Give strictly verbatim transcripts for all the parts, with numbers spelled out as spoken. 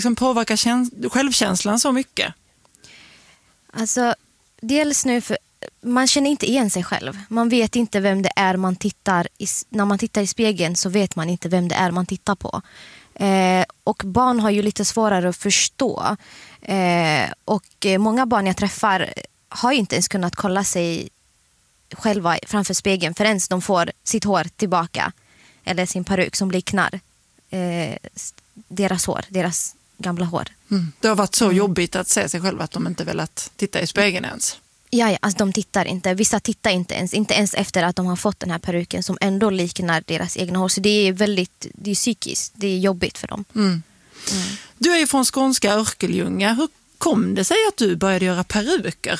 liksom påverka käns- självkänslan så mycket? Alltså, dels nu för man känner inte igen sig själv. Man vet inte vem det är man tittar i, när man tittar i spegeln så vet man inte vem det är man tittar på. Eh, och barn har ju lite svårare att förstå. Eh, och många barn jag träffar har ju inte ens kunnat kolla sig själva framför spegeln förrän de får sitt hår tillbaka. Eller sin peruk som liknar eh, deras hår, deras gamla hår. Mm. Det har varit så mm. jobbigt att se sig själva att de inte velat titta i spegeln ens. Ja, ja, alltså de tittar inte. Vissa tittar inte ens. Inte ens efter att de har fått den här peruken som ändå liknar deras egna hår. Så det är väldigt, det är psykiskt. Det är jobbigt för dem. Mm. Mm. Du är ju från skånska Örkelljunga. Hur kom det sig att du började göra peruker?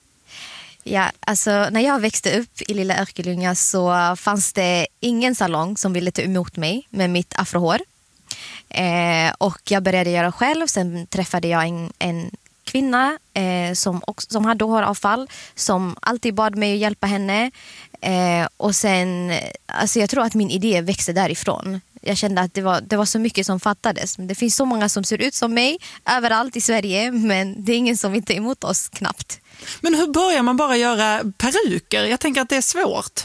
Ja, alltså när jag växte upp i lilla Örkelljunga så fanns det ingen salong som ville ta emot mig med mitt afrohår. Eh, och jag började göra själv. Sen träffade jag en, en kvinna eh, som, också, som hade håravfall, som alltid bad mig att hjälpa henne. Eh, och sen, alltså jag tror att min idé växte därifrån. Jag kände att det var, det var så mycket som fattades. Det finns så många som ser ut som mig överallt i Sverige, men det är ingen som vill ta emot oss knappt. Men hur börjar man bara göra peruker? Jag tänker att det är svårt.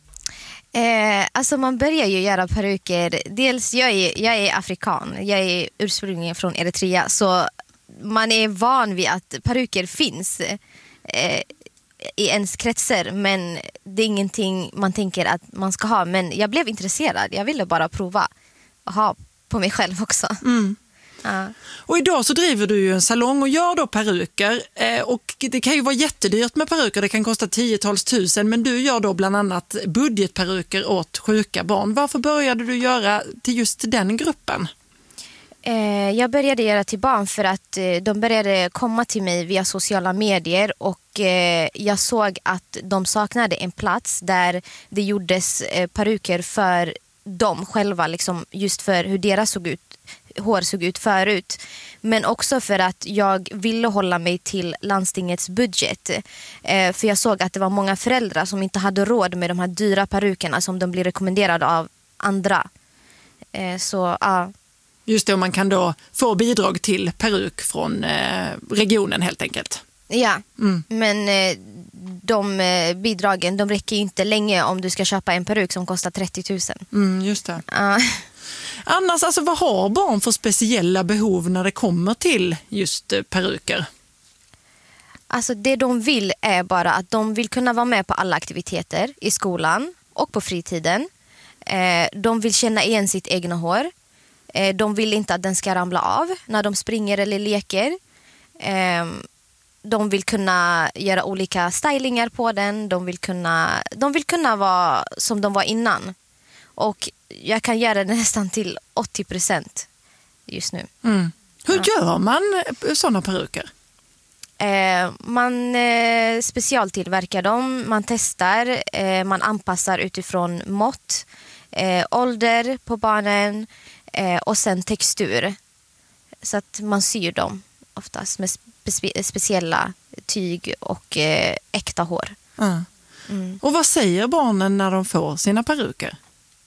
Eh, alltså man börjar ju göra peruker. Dels jag är, jag är afrikan. Jag är ursprungligen från Eritrea. Så man är van vid att peruker finns eh, i ens kretsar. Men det är ingenting man tänker att man ska ha. Men jag blev intresserad. Jag ville bara prova att ha på mig själv också. Mm. Ja. Och idag så driver du ju en salong och gör då peruker. Eh, och det kan ju vara jättedyrt med peruker. Det kan kosta tiotals tusen. Men du gör då bland annat budgetperuker åt sjuka barn. Varför började du göra till just den gruppen? Eh, jag började göra till barn för att eh, de började komma till mig via sociala medier. Och eh, jag såg att de saknade en plats där det gjordes eh, peruker för dem själva. Liksom, just för hur deras såg ut. hår såg ut förut, men också för att jag ville hålla mig till landstingets budget, eh, för jag såg att det var många föräldrar som inte hade råd med de här dyra perukerna som de blir rekommenderade av andra. eh, så ja. Just det, och man kan då få bidrag till peruk från eh, regionen helt enkelt. Ja, mm. men eh, de eh, bidragen de räcker ju inte länge om du ska köpa en peruk som kostar trettio tusen. Mm, just det. Ja. Annars, alltså, vad har barn för speciella behov när det kommer till just peruker? Alltså det de vill är bara att de vill kunna vara med på alla aktiviteter i skolan och på fritiden. Eh, de vill känna igen sitt egna hår. Eh, de vill inte att den ska ramla av när de springer eller leker. Eh, de vill kunna göra olika stylingar på den. De vill kunna, de vill kunna vara som de var innan. Och jag kan göra det nästan till åttio procent just nu. Mm. Hur Ja. gör man sådana peruker? Eh, man eh, specialtillverkar dem, man testar, eh, man anpassar utifrån mått, eh, ålder på barnen eh, och sen textur. Så att man syr dem oftast med spe- speciella tyg och eh, äkta hår. Mm. Mm. Och vad säger barnen när de får sina peruker?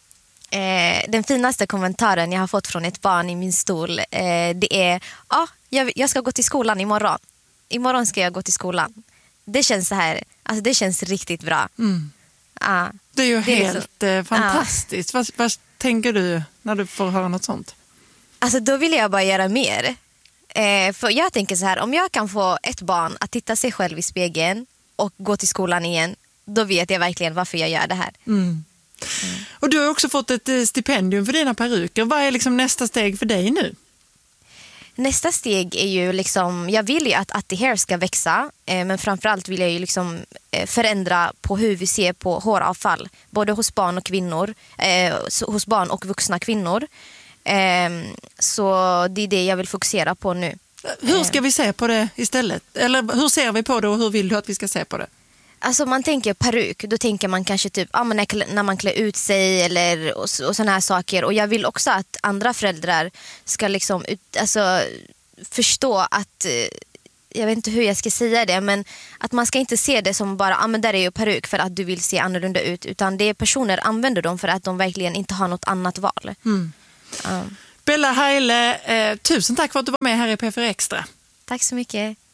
Eh, den finaste kommentaren jag har fått från ett barn i min stol, eh, det är ah, jag, jag ska gå till skolan imorgon. Imorgon ska jag gå till skolan. Det känns så här, alltså det känns riktigt bra. Mm. Ah, Det är ju det är helt liksom, eh, fantastiskt. Ah. Vad, vad tänker du när du får höra något sånt? Alltså då vill jag bara göra mer. Eh, för jag tänker så här, om jag kan få ett barn att titta sig själv i spegeln och gå till skolan igen, då vet jag verkligen varför jag gör det här. Mm. Mm. Och du har också fått ett stipendium för dina peruker. Vad är liksom nästa steg för dig nu? Nästa steg är ju liksom, jag vill ju att Atti Hair ska växa, eh, men framförallt vill jag ju liksom eh, förändra på hur vi ser på håravfall, både hos barn och kvinnor, eh, hos barn och vuxna kvinnor. Eh, så det är det jag vill fokusera på nu. Hur ska vi se på det istället? Eller hur ser vi på det och hur vill du att vi ska se på det? Alltså man tänker peruk, då tänker man kanske typ ah, men när, när man klär ut sig eller och, och såna här saker. Och jag vill också att andra föräldrar ska liksom ut, alltså, förstå att, jag vet inte hur jag ska säga det, men att man ska inte se det som bara, ah, men där är ju peruk för att du vill se annorlunda ut, utan det är personer använder dem för att de verkligen inte har något annat val. Mm. Uh. Bella Heile, eh, tusen tack för att du var med här i P fyra Extra. Tack så mycket.